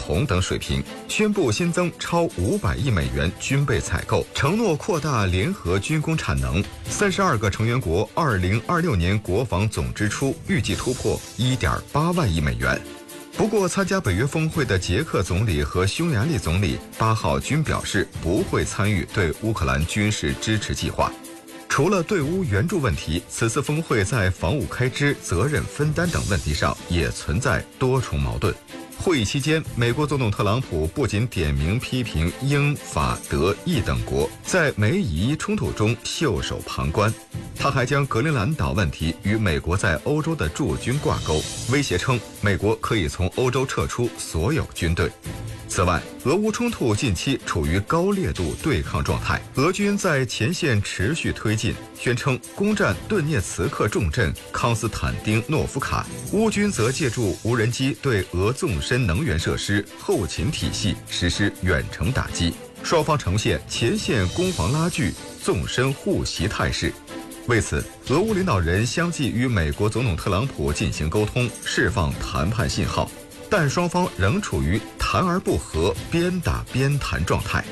同等水平，宣布新增超500亿美元军备采购，承诺扩大联合军工产能。32个成员国2026年国防总支出预计突破1.8万亿美元。不过，参加北约峰会的捷克总理和匈牙利总理8号均表示不会参与对乌克兰军事支持计划。除了对乌援助问题，此次峰会在防务开支、责任分担等问题上也存在多重矛盾。会议期间，美国总统特朗普不仅点名批评英、法、德、意等国在美以冲突中袖手旁观，他还将格陵兰岛问题与美国在欧洲的驻军挂钩，威胁称美国可以从欧洲撤出所有军队。此外，俄乌冲突近期处于高烈度对抗状态，俄军在前线持续推进，宣称攻占顿涅茨克重镇康斯坦丁诺夫卡。乌军则借助无人机对俄纵深能源设施、后勤体系实施远程打击，双方呈现前线攻防拉锯、纵深互袭态势。为此，俄乌领导人相继与美国总统特朗普进行沟通，释放谈判信号，但双方仍处于谈而不和、边打边谈状态。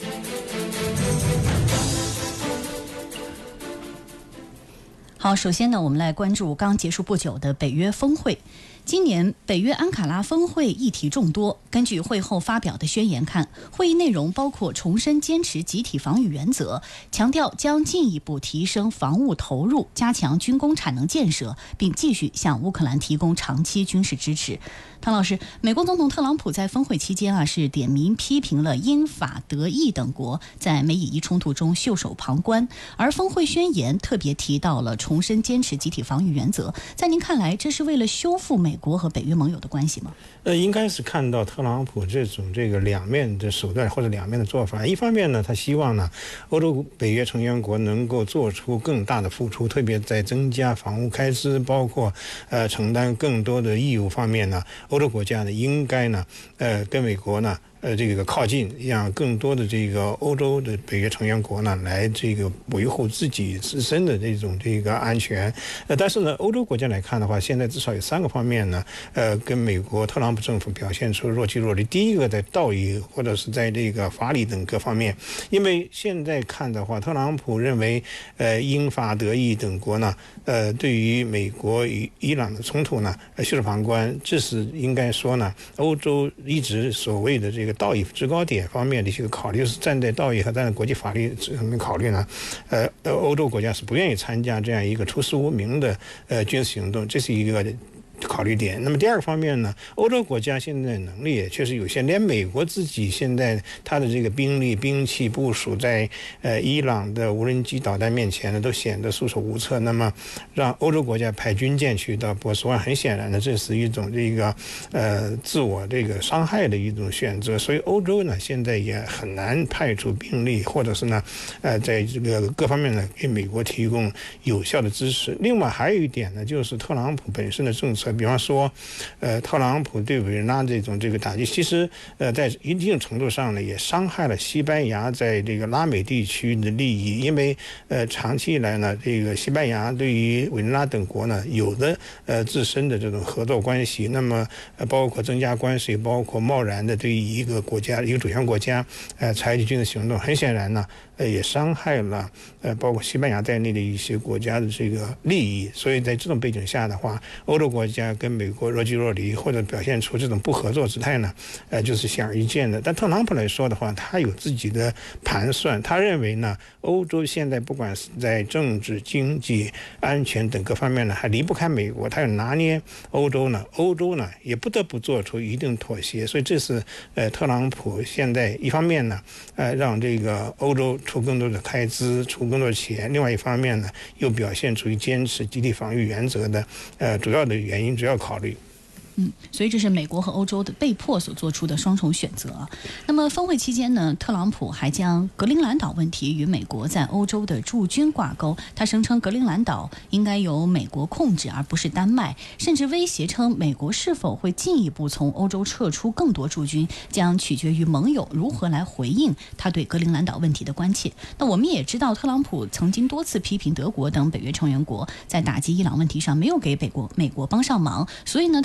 好，首先呢，我们来关注刚结束不久的北约峰会。今年北约安卡拉峰会议题众多，根据会后发表的宣言看，会议内容包括重申坚持集体防御原则，强调将进一步提升防务投入，加强军工产能建设，并继续向乌克兰提供长期军事支持。汤老师，美国总统特朗普在峰会期间是点名批评了英、法、德、意等国在美以伊冲突中袖手旁观，而峰会宣言特别提到了重申坚持集体防御原则。在您看来，这是为了修复美国和北约盟友的关系吗？ 应该是看到特朗普这种两面的手段或者两面的做法。一方面呢，他希望呢欧洲北约成员国能够做出更大的付出，特别在增加防务开支，包括承担更多的义务方面呢，欧洲国家呢应该呢跟美国呢这个靠近，让更多的这个欧洲的北约成员国呢来这个维护自己自身的这个安全。但是呢，欧洲国家来看的话，现在至少有3个方面呢，跟美国特朗普政府表现出若即若离。第一个在道义或者是在这个法理等各方面，因为现在看的话，特朗普认为英法德意等国呢对于美国与伊朗的冲突呢袖手旁观，这是应该说呢欧洲一直所谓的这个道义制高点方面的一些考虑，是站在道义和站在国际法律上面考虑呢，欧洲国家是不愿意参加这样一个出师无名的军事行动，这是一个考虑点。那么第二个方面呢，欧洲国家现在能力也确实有限，连美国自己现在它的这个兵力兵器部署在伊朗的无人机导弹面前呢，都显得束手无策。那么让欧洲国家派军舰去到波斯湾，很显然呢，这是一种这个自我这个伤害的一种选择。所以欧洲呢，现在也很难派出兵力，或者是呢在这个各方面呢给美国提供有效的支持。另外还有一点呢，就是特朗普本身的政策。比方说，特朗普对委内瑞拉这个打击，其实在一定程度上呢，也伤害了西班牙在这个拉美地区的利益，因为长期以来呢，这个西班牙对于委内瑞拉等国呢，有的自身的这种合作关系，那么包括增加关税，包括贸然的对于一个国家、一个主权国家采取军事行动，很显然呢，也伤害了包括西班牙在内的一些国家的这个利益。所以在这种背景下的话，欧洲国家跟美国若即若离，或者表现出这种不合作姿态呢，就是显而易见的。但特朗普来说的话，他有自己的盘算，他认为呢，欧洲现在不管是在政治、经济、安全等各方面呢，还离不开美国，他要拿捏欧洲呢也不得不做出一定妥协。所以这是特朗普现在一方面呢，让这个欧洲出更多的开支，出更多的钱；另外一方面呢，又表现出坚持集体防御原则的主要的原因、主要考虑。 所以这是美国和欧洲的被迫所做出的双重选择。那么峰会期间呢，特朗普还将格陵兰岛问题与美国在欧洲的驻军挂钩，他声称格陵兰岛应该由美国控制而不是丹麦，甚至威胁称美国是否会进一步从欧洲撤出更多驻军，将取决于盟友如何来回应他对格陵兰岛问题的关切。那我们也知道，特朗普曾经多次批评德国等北约成员国在打击伊朗问题上没有给美国帮上忙，所以呢，他在5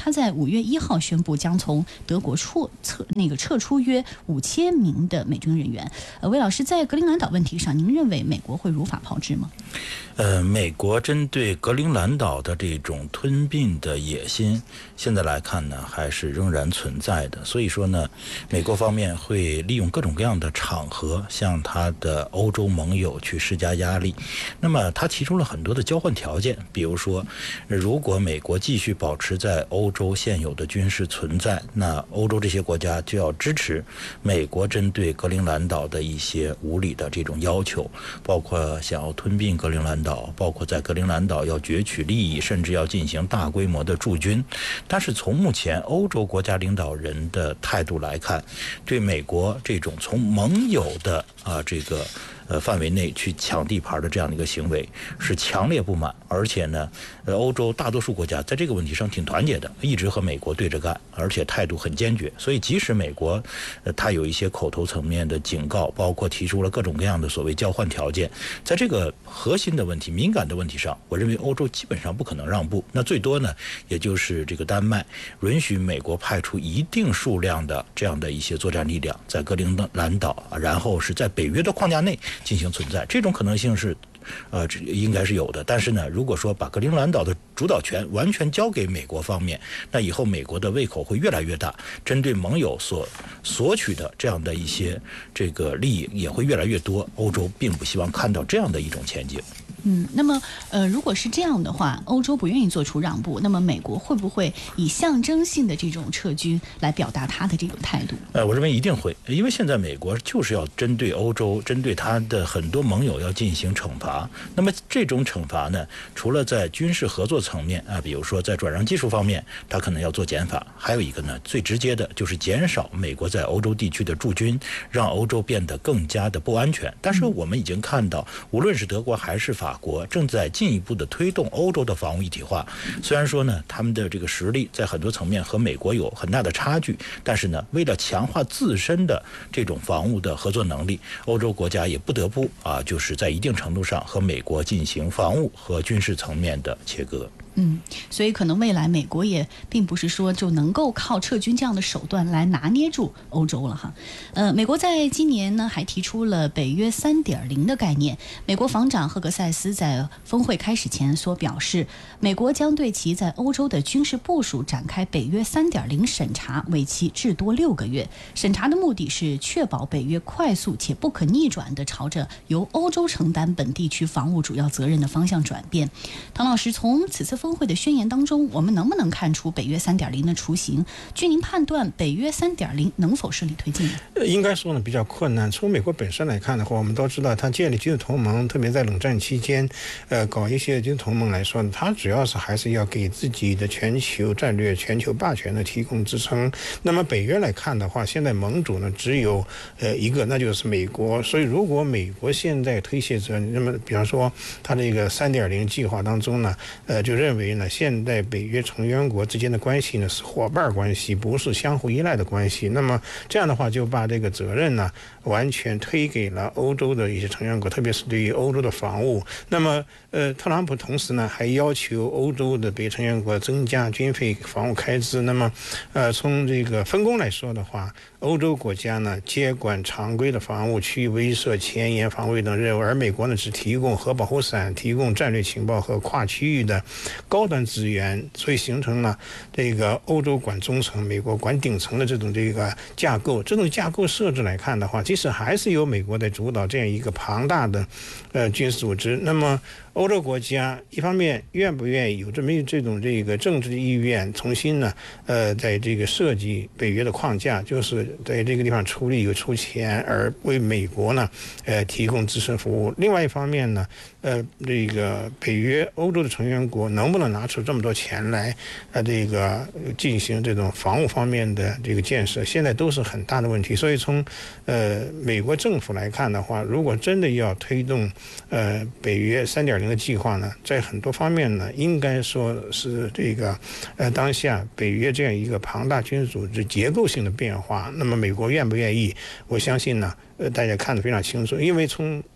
5月1号宣布将从德国撤出约5000名的美军人员。魏老师，在格陵兰岛问题上，您认为美国会如法炮制吗？ 美国针对格陵兰岛的这种吞并的野心，现在来看呢，还是仍然存在的。所以说呢，美国方面会利用各种各样的场合，向他的欧洲盟友去施加压力。那么他提出了很多的交换条件，比如说，如果美国继续保持在欧洲现有的军事存在，那欧洲这些国家就要支持美国针对格陵兰岛的一些无理的这种要求，包括想要吞并格陵兰岛，包括在格陵兰岛要攫取利益，甚至要进行大规模的驻军。但是从目前欧洲国家领导人的态度来看，对美国这种从盟友的范围内去抢地盘的这样的一个行为是强烈不满，而且呢，欧洲大多数国家在这个问题上挺团结的，一直和美国对着干，而且态度很坚决。所以即使美国他有一些口头层面的警告，包括提出了各种各样的所谓交换条件，在这个核心的问题、敏感的问题上，我认为欧洲基本上不可能让步。那最多呢，也就是这个丹麦允许美国派出一定数量的这样的一些作战力量在格陵兰岛，然后是在北约的框架内进行存在，这种可能性是应该是有的。但是呢，如果说把格陵兰岛的主导权完全交给美国方面，那以后美国的胃口会越来越大，针对盟友所索取的这样的一些这个利益也会越来越多。欧洲并不希望看到这样的一种前景。 那么如果是这样的话，欧洲不愿意做出让步，那么美国会不会以象征性的这种撤军来表达他的这种态度？ 我认为一定会，因为现在美国就是要针对欧洲，针对他的很多盟友要进行惩罚。那么这种惩罚呢，除了在军事合作层面比如说在转让技术方面，他可能要做减法，还有一个呢，最直接的就是减少美国在欧洲地区的驻军，让欧洲变得更加的不安全。但是我们已经看到，无论是德国还是法国正在进一步的推动欧洲的防务一体化。虽然说呢，他们的这个实力在很多层面和美国有很大的差距，但是呢，为了强化自身的这种防务的合作能力，欧洲国家也不得不就是在一定程度上和美国进行防务和军事层面的切割。 所以可能未来美国也并不是说就能够靠撤军这样的手段来拿捏住欧洲了哈。美国在今年呢还提出了北约 3.0 的概念。美国防长赫格塞斯在峰会开始前所表示，美国将对其在欧洲的军事部署展开北约 3.0 审查，为期至多6个月。审查的目的是确保北约快速且不可逆转地朝着由欧洲承担本地区防务主要责任的方向转变。唐老师，从此次峰会的宣言当中，我们能不能看出北约 3.0 的雏形？据您判断，北约 3.0 能否顺利推进呢？ 应该说呢比较困难。从美国本身来看的话，我们都知道，它建立军事同盟，特别在冷战期间，搞一些军事同盟来说呢，它主要是还是要给自己的全球战略、全球霸权呢提供支撑。那么北约来看的话，现在盟主呢只有一个，那就是美国。所以如果美国现在推卸责任，那么比方说它这个 3.0 计划当中呢，就认为呢，现在北约成员国之间的关系呢是伙伴关系，不是相互依赖的关系。那么这样的话，就把这个责任呢完全推给了欧洲的一些成员国，特别是对于欧洲的防务。那么特朗普同时呢还要求欧洲的北约成员国增加军费防务开支。那么从这个分工来说的话，欧洲国家呢接管常规的防务、区域威慑、前沿防卫等任务，而美国呢只提供核保护伞、提供战略情报和跨区域的高端资源，所以形成了这个欧洲管中层、美国管顶层的这种架构。这种架构设置来看的话，即使还是由美国在主导这样一个庞大的军事组织，那么欧洲国家一方面愿不愿意有这种政治意愿，重新呢在这个设计北约的框架，就是在这个地方出力有出钱，而为美国呢提供支持服务。另外一方面呢这个北约欧洲的成员国能不能拿出这么多钱来进行这种防务方面的这个建设，现在都是很大的问题。所以从美国政府来看的话，如果真的要推动北约 3.0 的计划呢，在很多方面呢应该说是当下北约这样一个庞大军事组织结构性的变化。那么美国愿不愿意，我相信呢大家看得非常清楚。因为从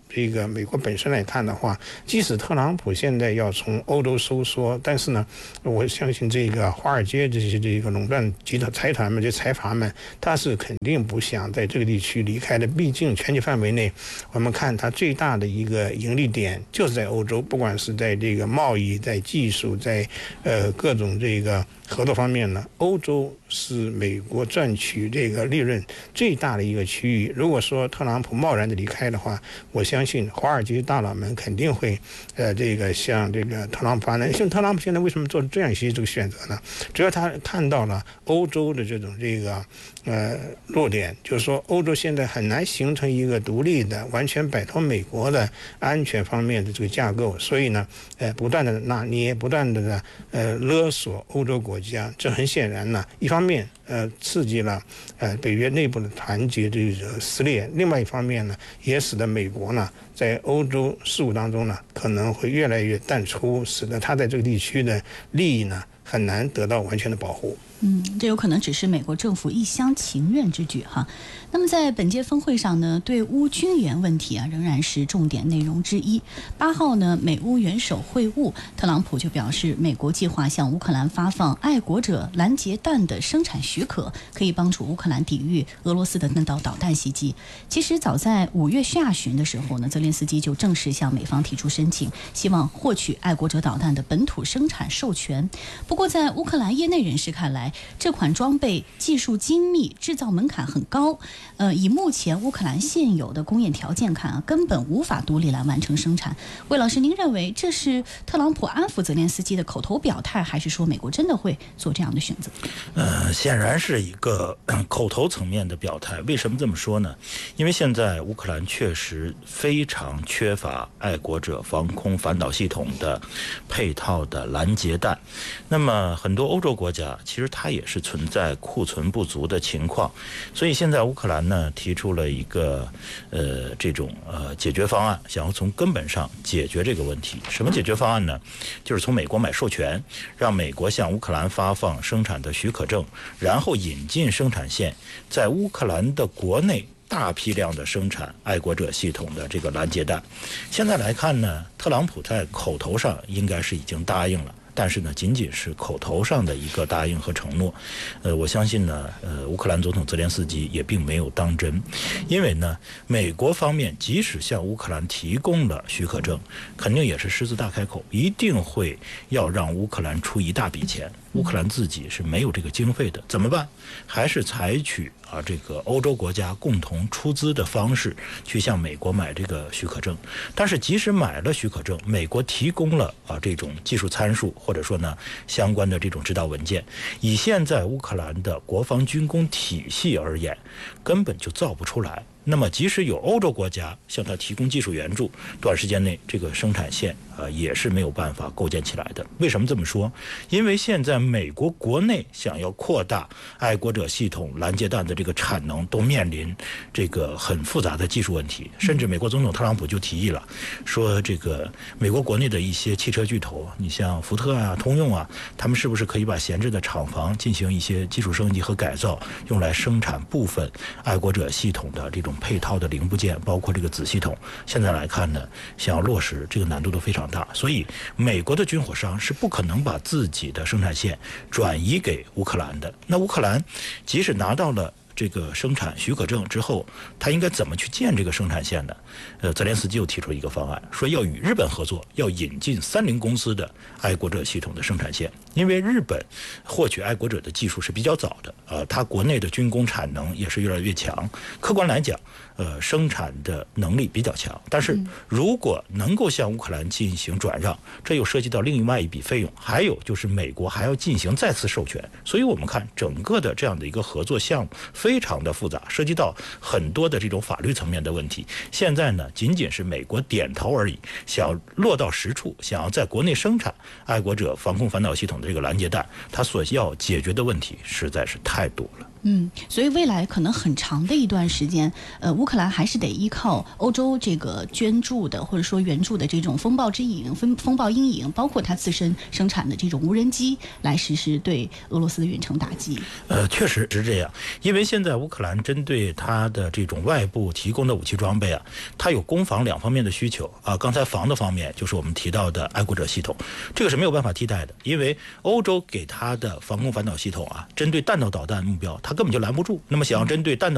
这个美国本身来看的话，即使特朗普现在要从欧洲收缩，但是呢，我相信这个华尔街这个垄断集团财团们、这财阀们，他是肯定不想在这个地区离开的。毕竟全球范围内，我们看它最大的一个盈利点就是在欧洲，不管是在这个贸易、在技术、在各种这个合作方面呢，欧洲是美国赚取这个利润最大的一个区域。如果说特朗普贸然的离开的话，我相信华尔街大佬们肯定会这个向这个特朗普发难。像特朗普现在为什么做这样一些这个选择呢？主要他看到了欧洲的这种这个弱点，就是说欧洲现在很难形成一个独立的、完全摆脱美国的安全方面的这个架构，所以呢，不断的拿捏，不断的勒索欧洲国家，这很显然呢，一方面刺激了北约内部的团结这个撕裂，另外一方面呢，也使得美国呢在欧洲事务当中呢可能会越来越淡出，使得他在这个地区的利益呢很难得到完全的保护。 这有可能只是美国政府一厢情愿之举哈。那么在本届峰会上呢，对乌军援问题仍然是重点内容之一。8号呢，美乌元首会晤，特朗普就表示，美国计划向乌克兰发放爱国者拦截弹的生产许可，可以帮助乌克兰抵御俄罗斯的弹道导弹袭击。其实早在5月下旬的时候呢，泽连斯基就正式向美方提出申请，希望获取爱国者导弹的本土生产授权。不过在乌克兰业内人士看来，这款装备技术精密，制造门槛很高。以目前乌克兰现有的工业条件看根本无法独立来完成生产。魏老师，您认为这是特朗普安抚泽连斯基的口头表态，还是说美国真的会做这样的选择？ 显然是一个口头层面的表态。为什么这么说呢？因为现在乌克兰确实非常缺乏爱国者防空反导系统的配套的拦截弹。那么很多欧洲国家其实它也是存在库存不足的情况，所以现在乌克兰呢提出了一个这种解决方案，想要从根本上解决这个问题。什么解决方案呢？就是从美国买授权，让美国向乌克兰发放生产的许可证，然后引进生产线，在乌克兰的国内大批量的生产爱国者系统的这个拦截弹。现在来看呢，特朗普在口头上应该是已经答应了，但是呢，仅仅是口头上的一个答应和承诺。我相信呢，乌克兰总统泽连斯基也并没有当真，因为呢，美国方面即使向乌克兰提供了许可证，肯定也是狮子大开口，一定会要让乌克兰出一大笔钱。乌克兰自己是没有这个经费的，怎么办？还是采取这个欧洲国家共同出资的方式去向美国买这个许可证。但是即使买了许可证，美国提供了这种技术参数，或者说呢相关的这种指导文件，以现在乌克兰的国防军工体系而言，根本就造不出来。那么即使有欧洲国家向他提供技术援助，短时间内这个生产线也是没有办法构建起来的。为什么这么说？因为现在美国国内想要扩大爱国者系统拦截弹的这个产能，都面临这个很复杂的技术问题。甚至美国总统特朗普就提议了，说这个美国国内的一些汽车巨头，你像福特啊、通用啊，他们是不是可以把闲置的厂房进行一些技术升级和改造，用来生产部分爱国者系统的这种配套的零部件，包括这个子系统。现在来看呢，想要落实这个难度都非常大，所以美国的军火商是不可能把自己的生产线转移给乌克兰的。那乌克兰即使拿到了这个生产许可证之后，他应该怎么去建这个生产线呢？泽连斯基又提出一个方案，说要与日本合作，要引进30公司的爱国者系统的生产线。因为日本获取爱国者的技术是比较早的，它国内的军工产能也是越来越强。客观来讲，生产的能力比较强。但是如果能够向乌克兰进行转让，这又涉及到另外一笔费用，还有就是美国还要进行再次授权。所以我们看整个的这样的一个合作项目非常的复杂，涉及到很多的这种法律层面的问题。现在呢，仅仅是美国点头而已，想要落到实处，想要在国内生产爱国者防空反导系统的这个拦截弹，它所要解决的问题实在是太多了。 所以未来可能很长的一段时间，乌克兰还是得依靠欧洲这个捐助的或者说援助的这种风暴之影、风暴阴影，包括它自身生产的这种无人机来实施对俄罗斯的远程打击。 确实是这样，因为现在乌克兰针对它的这种外部提供的武器装备啊，它有攻防两方面的需求啊。刚才防的方面就是我们提到的爱国者系统，这个是没有办法替代的，因为欧洲给它的防空反导系统啊，针对弹道导弹目标，它根本就拦不住。那么想要针对弹道